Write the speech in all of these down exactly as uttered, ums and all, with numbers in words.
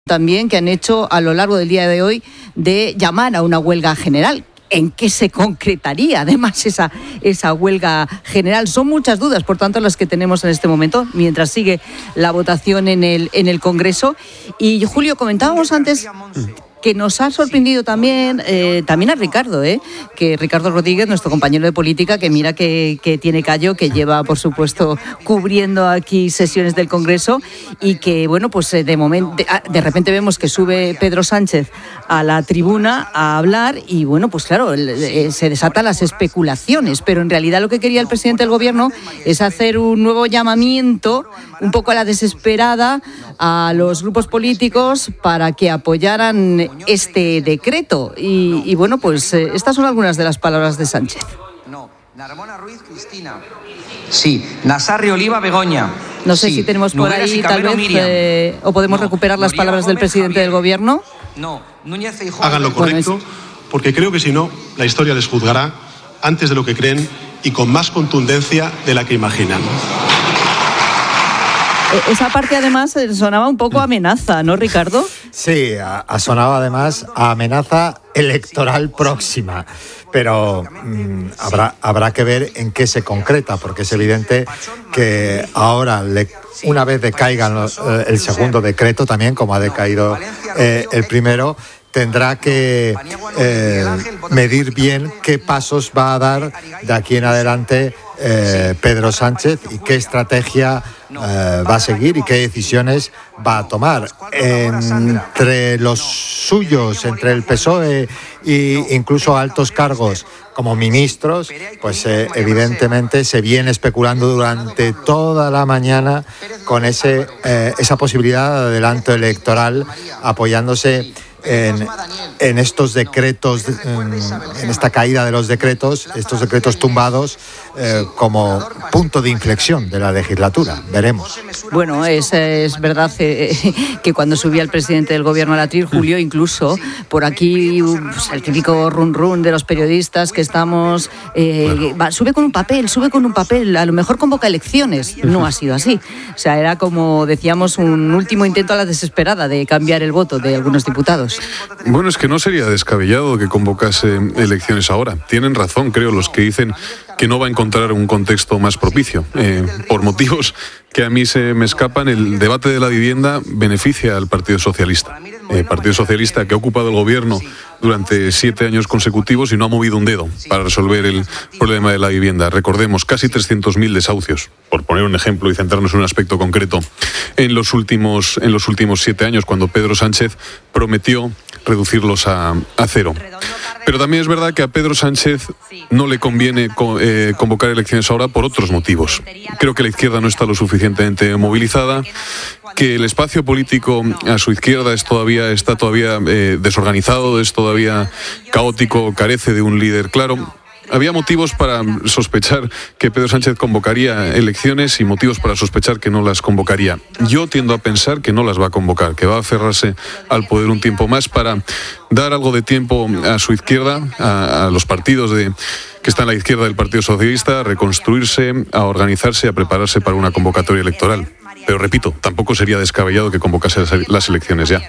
también que han hecho a lo largo del día de hoy de llamar a una huelga general. ¿En qué se concretaría además esa, esa huelga general? Son muchas dudas, por tanto, las que tenemos en este momento, mientras sigue la votación en el, en el Congreso. Y Julio, comentábamos antes que nos ha sorprendido también, eh, también a Ricardo, eh, que Ricardo Rodríguez, nuestro compañero de política, que mira que, que tiene callo, que lleva, por supuesto, cubriendo aquí sesiones del Congreso y que, bueno, pues de momento, de, de repente vemos que sube Pedro Sánchez a la tribuna a hablar y, bueno, pues claro, se desatan las especulaciones, pero en realidad lo que quería el presidente del Gobierno es hacer un nuevo llamamiento, un poco a la desesperada, a los grupos políticos para que apoyaran este decreto. Y, y bueno, pues eh, estas son algunas de las palabras de Sánchez. No, Narbona Ruiz Cristina. Sí, Nazarri Oliva Begoña. No sé sí. si tenemos por Nogueras ahí tal vez eh, o podemos no. recuperar las Noriega palabras Gómez, del presidente Javier. del Gobierno. No, Núñez Feijóo. Hagan lo correcto, bueno, es... porque creo que si no, la historia les juzgará antes de lo que creen y con más contundencia de la que imaginan. Esa parte además sonaba un poco amenaza, ¿no, Ricardo? Sí, ha sonado además a amenaza electoral próxima, pero mmm, habrá, habrá que ver en qué se concreta, porque es evidente que ahora, le, una vez decaiga los, eh, el segundo decreto también, como ha decaído eh, el primero, tendrá que eh, medir bien qué pasos va a dar de aquí en adelante eh, Pedro Sánchez y qué estrategia eh, va a seguir y qué decisiones va a tomar. Entre los suyos, entre el P S O E e incluso altos cargos como ministros, pues eh, evidentemente se viene especulando durante toda la mañana con ese, eh, esa posibilidad de adelanto electoral apoyándose En, en estos decretos, en, en esta caída de los decretos, estos decretos tumbados eh, como punto de inflexión de la legislatura. Veremos. Bueno, es, es verdad eh, que cuando subía el presidente del Gobierno al atril, Julio, incluso por aquí pues, el típico run run de los periodistas que estamos, eh, bueno. va, sube con un papel, sube con un papel, a lo mejor convoca elecciones. No ha sido así. O sea, era como decíamos un último intento a la desesperada de cambiar el voto de algunos diputados. Bueno, es que no sería descabellado que convocase elecciones ahora. Tienen razón, creo, los que dicen que no va a encontrar un contexto más propicio. Eh, por motivos que a mí se me escapan, el debate de la vivienda beneficia al Partido Socialista. El Partido Socialista que ha ocupado el gobierno durante siete años consecutivos y no ha movido un dedo para resolver el problema de la vivienda. Recordemos, casi trescientos mil desahucios, por poner un ejemplo y centrarnos en un aspecto concreto, en los últimos, en los últimos siete años, cuando Pedro Sánchez prometió reducirlos a, a cero. Pero también es verdad que a Pedro Sánchez no le conviene eh, convocar elecciones ahora por otros motivos. Creo que la izquierda no está lo suficientemente movilizada, que el espacio político a su izquierda es todavía, está todavía eh, desorganizado, es todavía caótico, carece de un líder claro. Había motivos para sospechar que Pedro Sánchez convocaría elecciones y motivos para sospechar que no las convocaría. Yo tiendo a pensar que no las va a convocar, que va a aferrarse al poder un tiempo más para dar algo de tiempo a su izquierda, a, a los partidos de, que están a la izquierda del Partido Socialista, a reconstruirse, a organizarse, a prepararse para una convocatoria electoral. Pero repito, tampoco sería descabellado que convocase las, las elecciones ya.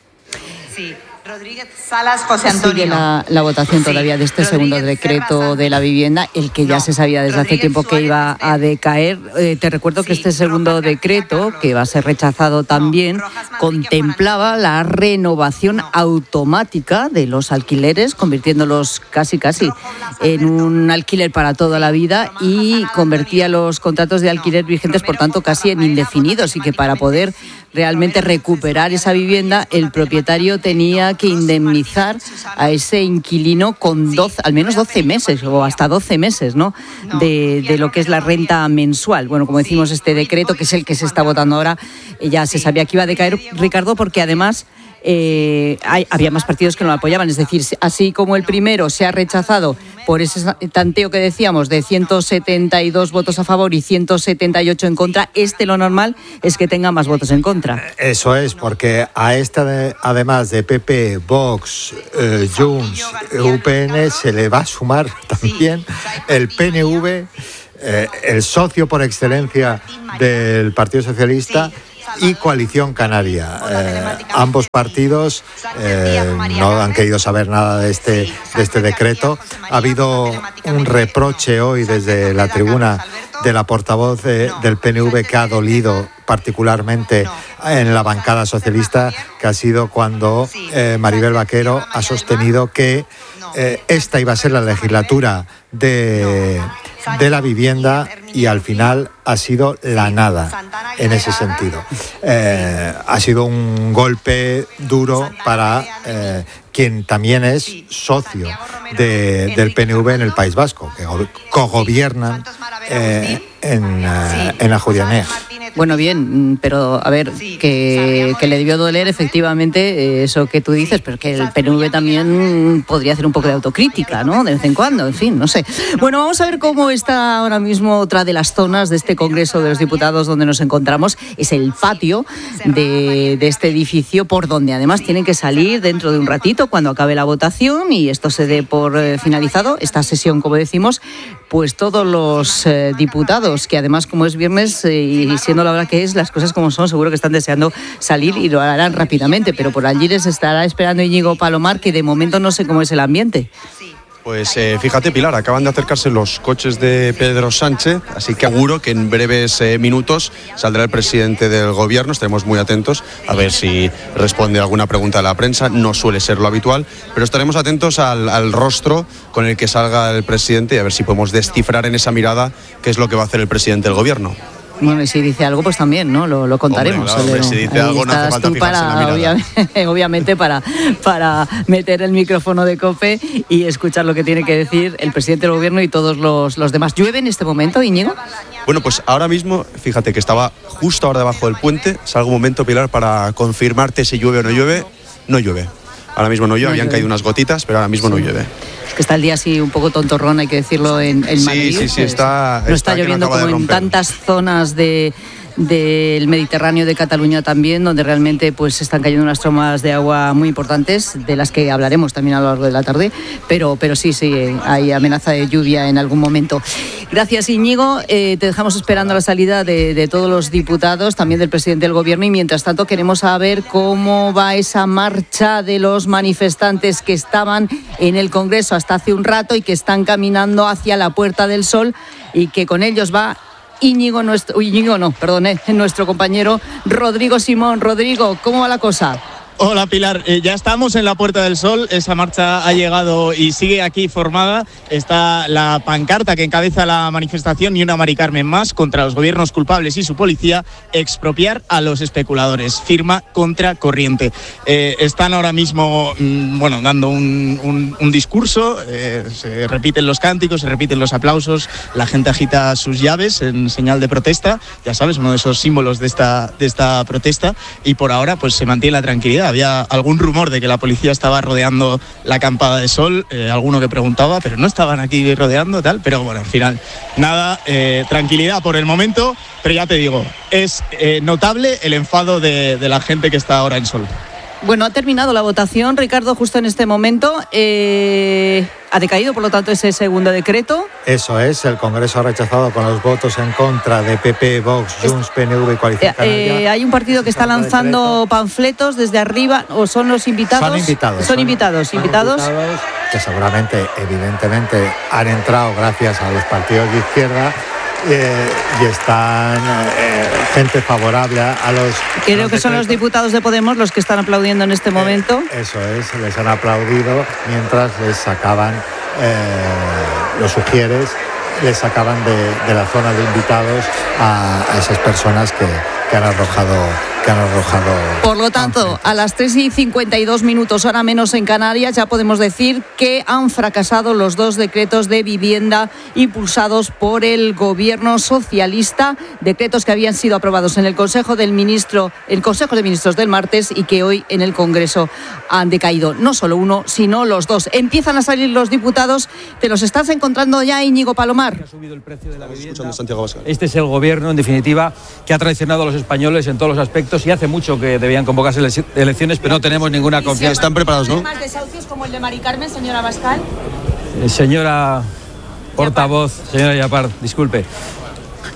Salas, José Antonio. Sigue la, la votación todavía de este segundo decreto de la vivienda, el que ya se sabía desde hace tiempo que iba a decaer. Eh, te recuerdo que este segundo decreto, que va a ser rechazado también, contemplaba la renovación automática de los alquileres, convirtiéndolos casi casi en un alquiler para toda la vida y convertía los contratos de alquiler vigentes, por tanto, casi en indefinidos, y que para poder realmente recuperar esa vivienda, el propietario tenía que indemnizar a ese inquilino con doce, al menos doce meses o hasta doce meses, ¿no? De, de lo que es la renta mensual. Bueno, como decimos, este decreto, que es el que se está votando ahora, ya se sabía que iba a decaer, Ricardo, porque además Eh, hay, había más partidos que no lo apoyaban, es decir, así como el primero se ha rechazado por ese tanteo que decíamos de ciento setenta y dos votos a favor y ciento setenta y ocho en contra, este lo normal es que tenga más votos en contra. Eso es, porque a esta de, además de P P, Vox, eh, Junts, U P N, se le va a sumar también el P N V, eh, el socio por excelencia del Partido Socialista, y Coalición Canaria. Eh, ambos partidos eh, no han querido saber nada de este, de este decreto. Ha habido un reproche hoy desde la tribuna de la portavoz de, del P N V que ha dolido particularmente en la bancada socialista, que ha sido cuando eh, Maribel Vaquero ha sostenido que eh, esta iba a ser la legislatura de, de la vivienda y al final ha sido la nada en ese sentido. Eh, ha sido un golpe duro para eh, quien también es socio de, del P N V en el País Vasco, que cogobiernan eh, en, eh, en Ajuria. Bueno, bien, pero a ver, que, que le debió doler efectivamente eso que tú dices, pero que el P N V también podría hacer un poco de autocrítica, ¿no? De vez en cuando, en fin, no sé. Bueno, vamos a ver cómo está ahora mismo otra de las zonas de este Congreso de los Diputados donde nos encontramos. Es el patio de, de este edificio, por donde además tienen que salir dentro de un ratito cuando acabe la votación y esto se dé por eh, finalizado, esta sesión, como decimos, pues todos los eh, diputados, que además como es viernes eh, y siendo la hora que es, las cosas como son, seguro que están deseando salir y lo harán rápidamente, pero por allí les estará esperando Íñigo Palomar, que de momento no sé cómo es el ambiente. Pues eh, fíjate, Pilar, acaban de acercarse los coches de Pedro Sánchez, así que seguro que en breves eh, minutos saldrá el presidente del gobierno. Estaremos muy atentos a ver si responde alguna pregunta de la prensa. No suele ser lo habitual, pero estaremos atentos al, al rostro con el que salga el presidente y a ver si podemos descifrar en esa mirada qué es lo que va a hacer el presidente del gobierno. Bueno, y si dice algo, pues también, ¿no? Lo, lo contaremos. Hombre, claro, si dice algo, no hace falta fijarse para, en la mirada. Obviamente, obviamente para, para meter el micrófono de COPE y escuchar lo que tiene que decir el presidente del gobierno y todos los, los demás. ¿Llueve en este momento, Íñigo? Bueno, pues ahora mismo, fíjate que estaba justo ahora debajo del puente. Salgo un momento, Pilar, para confirmarte si llueve o no llueve. No llueve. Ahora mismo no llueve, no habían llueve. caído unas gotitas, pero ahora mismo sí. no llueve. Es que está el día así un poco tontorrón, hay que decirlo, en, en Madrid. Sí, sí, sí, está... No está, está lloviendo no como en tantas zonas de... del Mediterráneo, de Cataluña también, donde realmente pues están cayendo unas trombas de agua muy importantes, de las que hablaremos también a lo largo de la tarde, pero, pero sí, sí, hay amenaza de lluvia en algún momento. Gracias, Íñigo. Eh, te dejamos esperando la salida de, de todos los diputados, también del presidente del gobierno, y mientras tanto queremos saber cómo va esa marcha de los manifestantes que estaban en el Congreso hasta hace un rato y que están caminando hacia la Puerta del Sol y que con ellos va Íñigo, nuestro, Íñigo no, perdón, eh, nuestro compañero Rodrigo Simón. Rodrigo, ¿cómo va la cosa? Hola, Pilar, eh, ya estamos en la Puerta del Sol, esa marcha ha llegado y sigue aquí formada. Está la pancarta que encabeza la manifestación y una Mari Carmen más contra los gobiernos culpables y su policía, expropiar a los especuladores, firma contra corriente. Eh, están ahora mismo, mmm, bueno, dando un, un, un discurso, eh, se repiten los cánticos, se repiten los aplausos, la gente agita sus llaves en señal de protesta, ya sabes, uno de esos símbolos de esta, de esta protesta, y por ahora pues se mantiene la tranquilidad. Había algún rumor de que la policía estaba rodeando la acampada de Sol, eh, alguno que preguntaba, pero no estaban aquí rodeando, tal, pero bueno, al final, nada, eh, tranquilidad por el momento, pero ya te digo, es eh, notable el enfado de, de la gente que está ahora en Sol. Bueno, ha terminado la votación, Ricardo, justo en este momento. Eh, ha decaído, por lo tanto, ese segundo decreto. Eso es, el Congreso ha rechazado con los votos en contra de P P, Vox, Junts, P N V y Coalición Canaria. Eh, hay un partido que está lanzando panfletos desde arriba, o son los invitados. Son invitados. Son, son invitados, son invitados. invitados. Que seguramente, evidentemente, han entrado gracias a los partidos de izquierda. Eh, y están eh, gente favorable a, a los... Creo los que son los diputados de Podemos los que están aplaudiendo en este eh, momento. Eso es, les han aplaudido mientras les sacaban eh, los sugieres, les sacaban de, de la zona de invitados a, a esas personas que, que han arrojado... que han arrojado. Por lo tanto, a las tres y cincuenta y dos minutos, hora menos en Canarias, ya podemos decir que han fracasado los dos decretos de vivienda impulsados por el gobierno socialista, decretos que habían sido aprobados en el Consejo del Ministro, el Consejo de Ministros del martes y que hoy en el Congreso han decaído. No solo uno, sino los dos. Empiezan a salir los diputados. ¿Te los estás encontrando ya, Íñigo Palomar? Ha subido el precio de la vivienda. Este es el gobierno, en definitiva, que ha traicionado a los españoles en todos los aspectos. Y hace mucho que debían convocarse elecciones, pero no tenemos ninguna confianza. Están preparados, ¿no? ¿Más desahucios como el de Mari Carmen, señora Bascal? Eh, señora portavoz, señora Yapar, disculpe.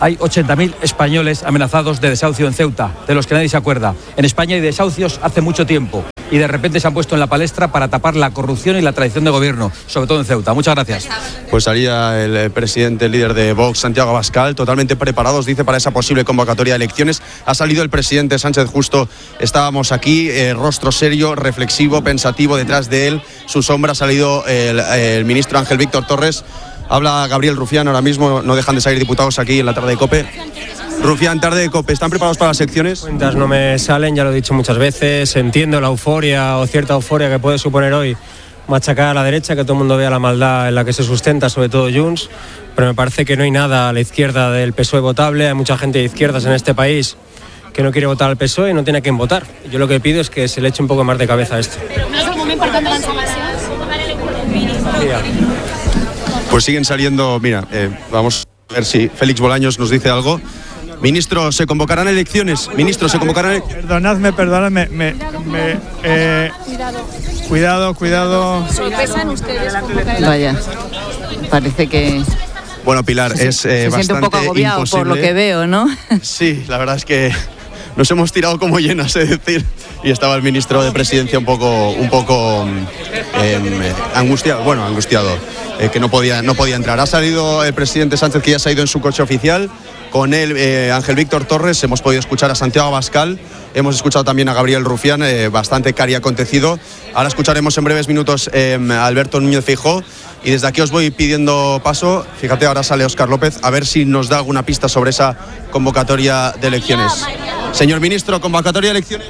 hay ochenta mil españoles amenazados de desahucio en Ceuta, de los que nadie se acuerda. En España hay desahucios hace mucho tiempo y de repente se han puesto en la palestra para tapar la corrupción y la traición de gobierno, sobre todo en Ceuta. Muchas gracias. Pues salía el presidente, el líder de Vox, Santiago Abascal, totalmente preparados, dice, para esa posible convocatoria de elecciones. Ha salido el presidente Sánchez justo, estábamos aquí, eh, rostro serio, reflexivo, pensativo, detrás de él, su sombra, ha salido el, el ministro Ángel Víctor Torres. Habla Gabriel Rufián, ahora mismo no dejan de salir diputados aquí en la tarde de COPE. Rufián, tarde de COPE, ¿están preparados para las elecciones? Cuentas no me salen, ya lo he dicho muchas veces, entiendo la euforia o cierta euforia que puede suponer hoy machacar a la derecha, que todo el mundo vea la maldad en la que se sustenta, sobre todo Junts, pero me parece que no hay nada a la izquierda del P S O E votable, hay mucha gente de izquierdas en este país que no quiere votar al P S O E y no tiene a quién votar. Yo lo que pido es que se le eche un poco más de cabeza a esto. Però no és el moment per tant de lançar eleccions? Pues siguen saliendo, mira, eh, vamos a ver si Félix Bolaños nos dice algo. Ministro, ¿se convocarán elecciones? Ministro, ¿se convocarán elecciones? Perdonadme, perdonadme, me, me, eh, cuidado, cuidado. ¿Sorpresan ustedes convocar elecciones? Vaya, parece que... Bueno, Pilar, se, es se eh, siente bastante un poco agobiado imposible. por lo que veo, ¿no? Sí, la verdad es que nos hemos tirado como llenas, es decir, y estaba el ministro de Presidencia un poco, un poco eh, angustiado, bueno, angustiado, eh, que no podía, no podía entrar. Ha salido el presidente Sánchez, que ya se ha ido en su coche oficial. Con él, eh, Ángel Víctor Torres, hemos podido escuchar a Santiago Abascal, hemos escuchado también a Gabriel Rufián, eh, bastante cari acontecido. Ahora escucharemos en breves minutos eh, a Alberto Núñez Feijóo, y desde aquí os voy pidiendo paso. Fíjate, ahora sale Óscar López, a ver si nos da alguna pista sobre esa convocatoria de elecciones. Señor ministro, ¿convocatoria de elecciones?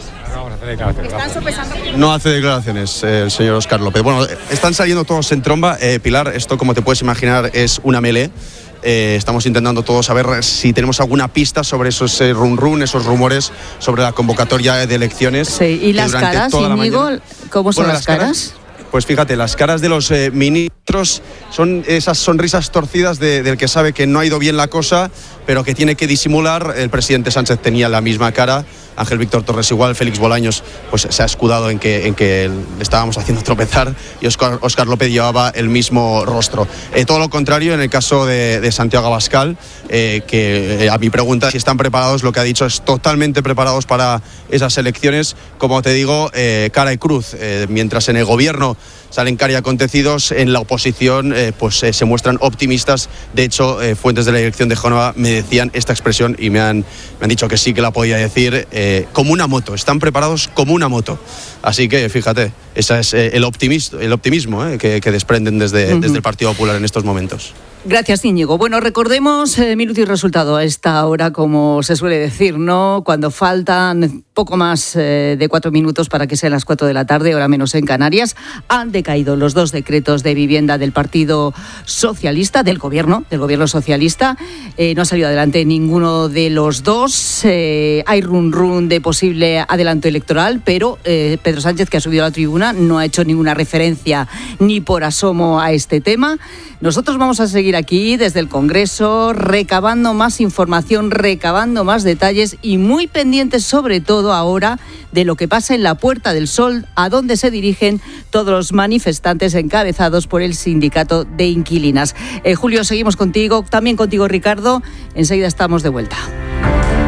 Están sopesando. No hace declaraciones eh, el señor Óscar López. Bueno, están saliendo todos en tromba. Eh, Pilar, esto, como te puedes imaginar, es una melee. Eh, estamos intentando todos saber si tenemos alguna pista sobre esos eh, run run, esos rumores sobre la convocatoria de elecciones. Sí, ¿y las caras, Íñigo? ¿Cómo son bueno, las caras? caras? Pues fíjate, las caras de los eh, ministros son esas sonrisas torcidas de, del que sabe que no ha ido bien la cosa, pero que tiene que disimular. El presidente Sánchez tenía la misma cara, Ángel Víctor Torres igual, Félix Bolaños pues se ha escudado en que, en que le estábamos haciendo tropezar, y Óscar, Óscar López llevaba el mismo rostro. Eh, todo lo contrario en el caso de, de Santiago Abascal, eh, que eh, a mi pregunta si están preparados, lo que ha dicho es totalmente preparados para esas elecciones. Como te digo, eh, cara y cruz, eh, mientras en el gobierno salen cari acontecidos, en la oposición eh, pues eh, se muestran optimistas. De hecho, eh, fuentes de la dirección de Génova me decían esta expresión y me han, me han dicho que sí que la podía decir, eh, como una moto, están preparados como una moto. Así que fíjate, ese es eh, el optimismo, el optimismo eh, que, que desprenden desde, uh-huh. desde el Partido Popular en estos momentos. Gracias, Íñigo. Bueno, recordemos eh, minuto y resultado a esta hora, como se suele decir, ¿no? Cuando faltan poco más eh, de cuatro minutos para que sean las cuatro de la tarde, hora menos en Canarias, han decaído los dos decretos de vivienda del Partido Socialista, del Gobierno, del Gobierno Socialista. Eh, no ha salido adelante ninguno de los dos. Eh, hay run run de posible adelanto electoral, pero eh, Pedro Sánchez, que ha subido a la tribuna, no ha hecho ninguna referencia ni por asomo a este tema. Nosotros vamos a seguir aquí desde el Congreso, recabando más información, recabando más detalles y muy pendientes sobre todo ahora de lo que pasa en la Puerta del Sol, a donde se dirigen todos los manifestantes encabezados por el sindicato de inquilinas. Eh, Julio, seguimos contigo, también contigo, Ricardo. Enseguida estamos de vuelta.